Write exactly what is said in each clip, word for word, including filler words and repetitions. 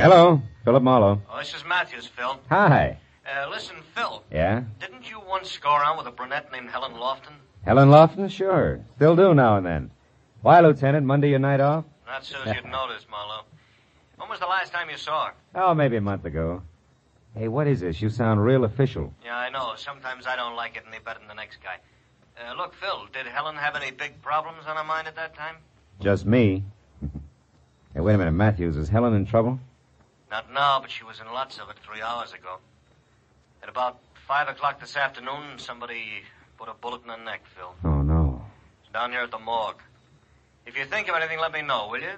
Hello, Philip Marlowe. Oh, this is Matthews, Phil. Hi. Uh, listen, Phil. Yeah? Didn't you once go around with a brunette named Helen Lofton? Helen Lofton? Sure. Still do now and then. Why, Lieutenant? Monday your night off? Not so as you'd notice, Marlowe. When was the last time you saw her? Oh, maybe a month ago. Hey, what is this? You sound real official. Yeah, I know. Sometimes I don't like it any better than the next guy. Uh, look, Phil, did Helen have any big problems on her mind at that time? Just me. Hey, wait a minute, Matthews. Is Helen in trouble? Not now, but she was in lots of it three hours ago. At about five o'clock this afternoon, somebody put a bullet in her neck, Phil. Oh, no. It's down here at the morgue. If you think of anything, let me know, will you?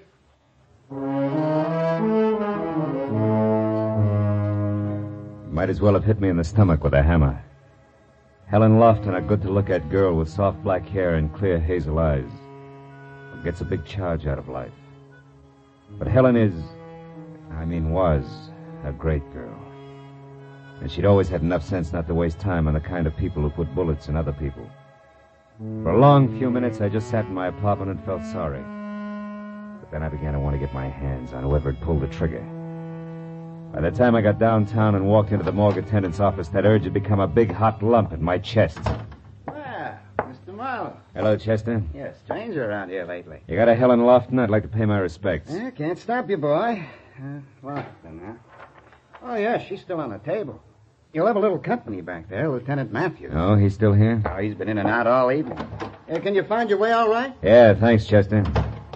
Might as well have hit me in the stomach with a hammer. Helen Lofton, a good-to-look-at girl with soft black hair and clear hazel eyes. Gets a big charge out of life. But Helen is, I mean was, a great girl. And she'd always had enough sense not to waste time on the kind of people who put bullets in other people. For a long few minutes, I just sat in my apartment and felt sorry. But then I began to want to get my hands on whoever had pulled the trigger. By the time I got downtown and walked into the morgue attendant's office, that urge had become a big hot lump in my chest. Ah, Mister Marlowe. Hello, Chester. Yeah, stranger around here lately. You got a Helen Lofton? I'd like to pay my respects. Yeah, can't stop you, boy. Uh, Lofton, huh? Oh, yeah, she's still on the table. You'll have a little company back there, Lieutenant Matthews. Oh, he's still here? Oh, he's been in and out all evening. Uh, can you find your way all right? Yeah, thanks, Chester.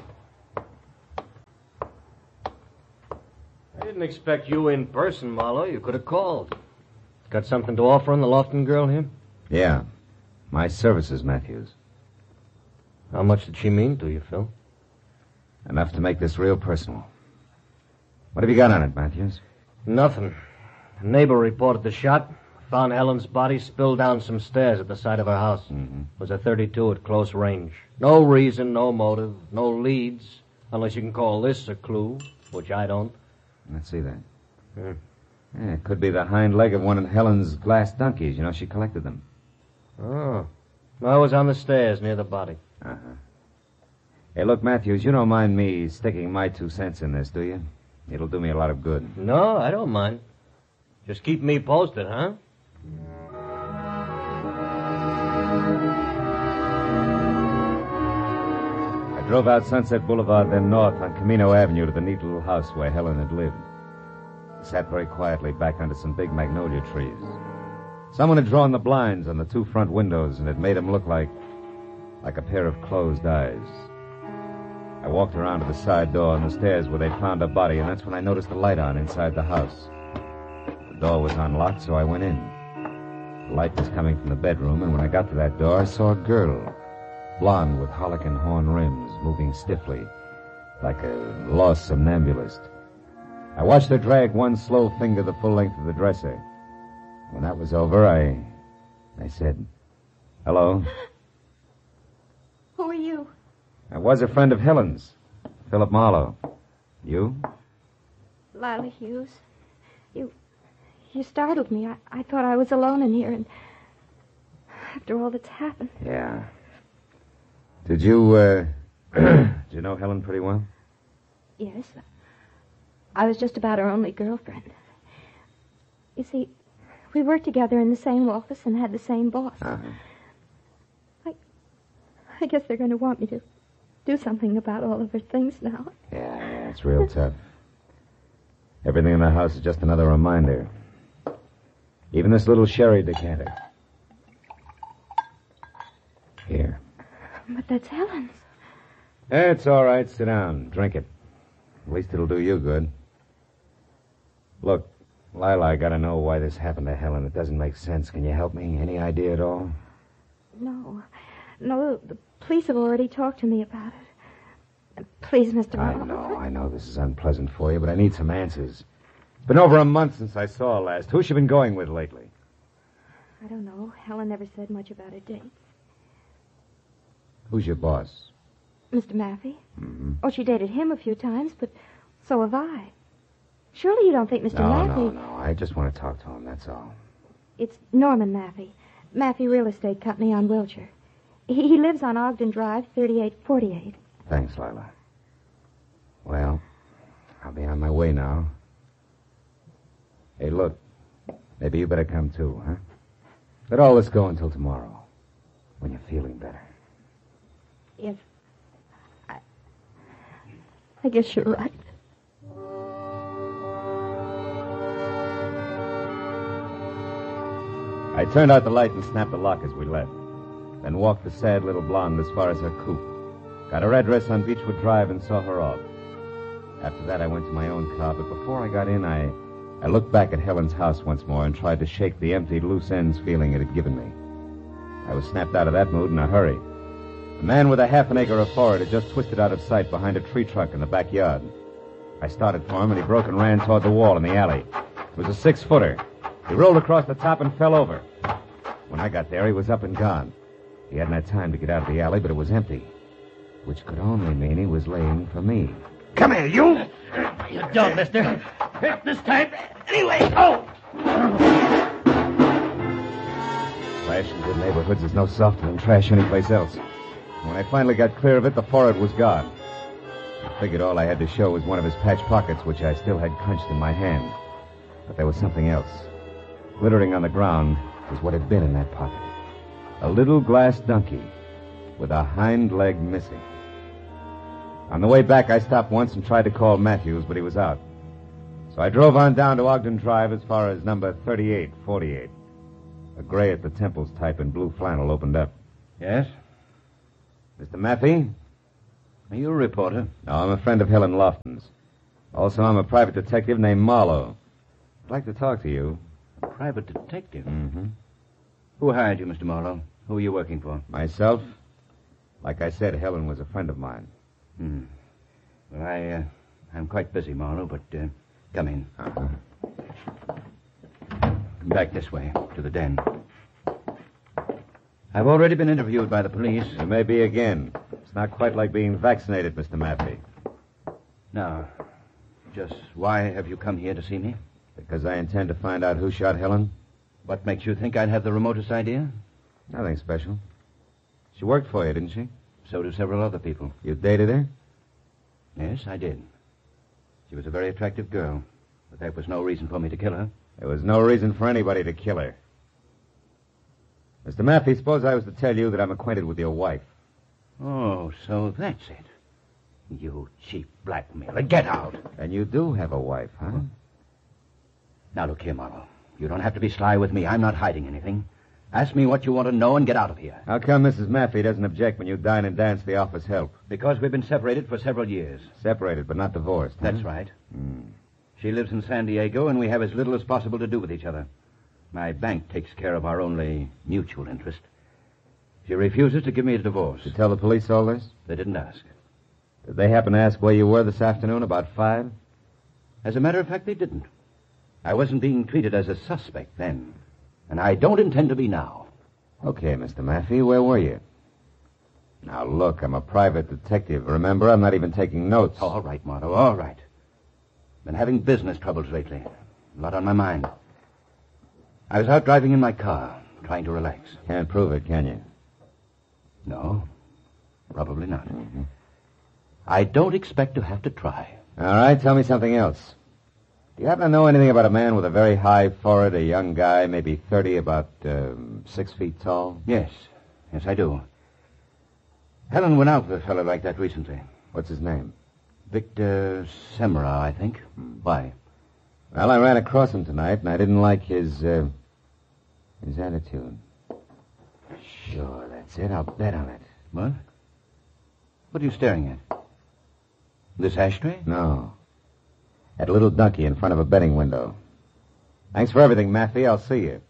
I didn't expect you in person, Marlowe. You could have called. Got something to offer on the Lofton girl here? Yeah. My services, Matthews. How much did she mean to you, Phil? Enough to make this real personal. What have you got on it, Matthews? Nothing. A neighbor reported the shot. Found Helen's body spilled down some stairs at the side of her house. Mm-hmm. It was a thirty-two at close range. No reason, no motive, no leads, unless you can call this a clue, which I don't. Let's see that. Hmm. Yeah, it could be the hind leg of one of Helen's glass donkeys. You know, she collected them. Oh. No, I was on the stairs near the body. Uh-huh. Hey, look, Matthews, you don't mind me sticking my two cents in this, do you? It'll do me a lot of good. No, I don't mind. Just keep me posted, huh? I drove out Sunset Boulevard, then north on Camino Avenue to the neat little house where Helen had lived. I sat very quietly back under some big magnolia trees. Someone had drawn the blinds on the two front windows, and it made them look like, like a pair of closed eyes. I walked around to the side door on the stairs where they'd found her body, and that's when I noticed the light on inside the house. The door was unlocked, so I went in. The light was coming from the bedroom, and when I got to that door, I saw a girl, blonde with harlequin horn rims, moving stiffly, like a lost somnambulist. I watched her drag one slow finger the full length of the dresser. When that was over, I... I said, hello. Who are you? I was a friend of Helen's, Philip Marlowe. You? Lila Hughes. You... You startled me. I, I thought I was alone in here, and... After all that's happened... Yeah. Did you, uh... did you know Helen pretty well? Yes. I was just about her only girlfriend. You see, we worked together in the same office and had the same boss. Uh-huh. I... I guess they're going to want me to do something about all of her things now. Yeah, yeah, it's real tough. Everything in the house is just another reminder. Even this little sherry decanter. Here. But that's Helen's. It's all right. Sit down. Drink it. At least it'll do you good. Look, Lila, I gotta know why this happened to Helen. It doesn't make sense. Can you help me? Any idea at all? No. No, the police have already talked to me about it. Please, Mister I Marlowe. know, I know this is unpleasant for you, but I need some answers. It's been over a month since I saw her last. Who's she been going with lately? I don't know. Helen never said much about her dates. Who's your boss? Mister Maffey? Mm-hmm. Oh, she dated him a few times, but so have I. Surely you don't think Mister No, Maffey... no, no. I just want to talk to him, that's all. It's Norman Maffey. Maffey Real Estate Company on Wilshire. He, he lives on Ogden Drive, thirty-eight forty-eight. Thanks, Lila. Well, I'll be on my way now. Hey, look. Maybe you better come too, huh? Let all this go until tomorrow, when you're feeling better. Yes. I, I guess you're right. I turned out the light and snapped the lock as we left. Then walked the sad little blonde as far as her coupe. Got her address on Beechwood Drive and saw her off. After that, I went to my own car, but before I got in, I, I looked back at Helen's house once more and tried to shake the empty, loose ends feeling it had given me. I was snapped out of that mood in a hurry. A man with a half an acre of forest had just twisted out of sight behind a tree trunk in the backyard. I started for him, and he broke and ran toward the wall in the alley. It was a six-footer. He rolled across the top and fell over. When I got there, he was up and gone. He hadn't had time to get out of the alley, but it was empty, which could only mean he was laying for me. Come here, you! You don't, mister. Hit this time. Anyway, oh! Trash in good neighborhoods is no softer than trash anyplace else. When I finally got clear of it, the forehead was gone. I figured all I had to show was one of his patch pockets, which I still had clenched in my hand. But there was something else. Glittering on the ground was what had been in that pocket. A little glass donkey with a hind leg missing. On the way back, I stopped once and tried to call Matthews, but he was out. So I drove on down to Ogden Drive as far as number thirty-eight forty-eight. A gray at the temples type in blue flannel opened up. Yes? Mister Maffey? Are you a reporter? No, I'm a friend of Helen Lofton's. Also, I'm a private detective named Marlowe. I'd like to talk to you. A private detective? Mm-hmm. Who hired you, Mister Marlowe? Who are you working for? Myself? Like I said, Helen was a friend of mine. Hmm. Well, I, uh, I'm quite busy, Marlowe, but uh, come in. Uh-huh. Come back this way, to the den. I've already been interviewed by the police. You may be again. It's not quite like being vaccinated, Mister Maffey. Now, just why have you come here to see me? Because I intend to find out who shot Helen. What makes you think I'd have the remotest idea? Nothing special. She worked for you, didn't she? So do several other people. You dated her? Yes, I did. She was a very attractive girl, but that was no reason for me to kill her. There was no reason for anybody to kill her. Mister Maffey, suppose I was to tell you that I'm acquainted with your wife. Oh, so that's it. You cheap blackmailer. Get out. And you do have a wife, huh? Now, look here, Marlowe. You don't have to be sly with me. I'm not hiding anything. Ask me what you want to know and get out of here. How come Missus Maffey doesn't object when you dine and dance the office help? Because we've been separated for several years. Separated, but not divorced. Huh? That's right. Hmm. She lives in San Diego, and we have as little as possible to do with each other. My bank takes care of our only mutual interest. She refuses to give me a divorce. Did you tell the police all this? They didn't ask. Did they happen to ask where you were this afternoon about five? As a matter of fact, they didn't. I wasn't being treated as a suspect then, and I don't intend to be now. Okay, Mister Maffey, where were you? Now, look, I'm a private detective. Remember, I'm not even taking notes. All right, Marlowe, all right. Been having business troubles lately. A lot on my mind. I was out driving in my car, trying to relax. Can't prove it, can you? No, probably not. Mm-hmm. I don't expect to have to try. All right, tell me something else. Do you happen to know anything about a man with a very high forehead, a young guy, maybe thirty, about um, six feet tall? Yes, yes, I do. Helen went out with a fellow like that recently. What's his name? Victor Semra, I think. Hmm. Why? Well, I ran across him tonight, and I didn't like his, uh, his attitude. Sure, that's it. I'll bet on it. What? What are you staring at? This ashtray? No. That little donkey in front of a betting window. Thanks for everything, Maffey. I'll see you.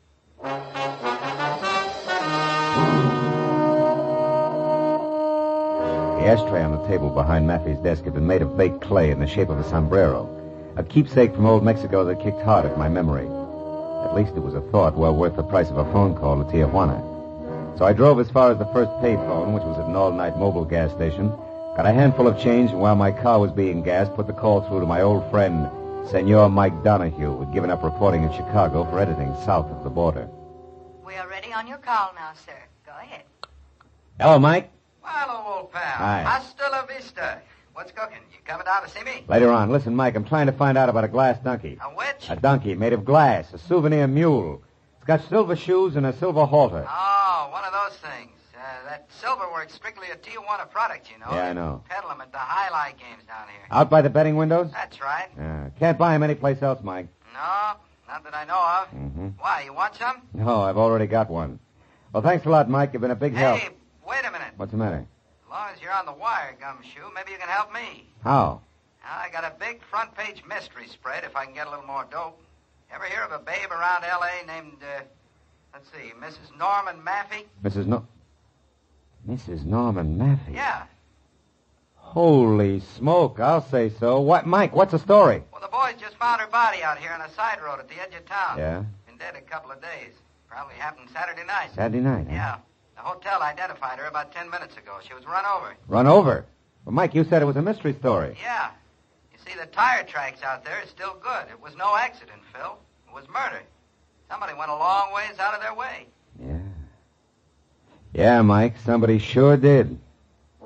The ashtray on the table behind Maffey's desk had been made of baked clay in the shape of a sombrero, a keepsake from old Mexico that kicked hard at my memory. At least it was a thought well worth the price of a phone call to Tijuana. So I drove as far as the first payphone, which was at an all-night mobile gas station, got a handful of change, and while my car was being gassed, put the call through to my old friend, Senor Mike Donahue, who had given up reporting in Chicago for editing south of the border. We are ready on your call now, sir. Go ahead. Hello, Mike. Hello, old pal. Hi. Hasta la vista. What's cooking? You coming down to see me? Later on. Listen, Mike, I'm trying to find out about a glass donkey. A what? bitch? A donkey made of glass, a souvenir mule. It's got silver shoes and a silver halter. Oh, one of those things. Uh, that silverwork's strictly a Tijuana product, you know. Yeah, I They know. Peddle them at the highlight games down here. Out by the betting windows? That's right. Yeah. Can't buy him anyplace else, Mike. No, not that I know of. Mm-hmm. Why, you want some? No, I've already got one. Well, thanks a lot, Mike. You've been a big help. Hey, wait a minute. What's the matter? As long as you're on the wire, Gumshoe, maybe you can help me. How? I got a big front-page mystery spread if I can get a little more dope. Ever hear of a babe around L A named, uh, let's see, Missus Norman Maffey? Missus No... Missus Norman Maffey? Yeah. Holy smoke, I'll say so. What, Mike, what's the story? Well, the boys just found her body out here on a side road at the edge of town. Yeah? Been dead a couple of days. Probably happened Saturday night. Saturday night, huh? Yeah. The hotel identified her about ten minutes ago. She was run over. Run over? Well, Mike, you said it was a mystery story. Yeah. You see, the tire tracks out there is still good. It was no accident, Phil. It was murder. Somebody went a long ways out of their way. Yeah. Yeah, Mike, somebody sure did.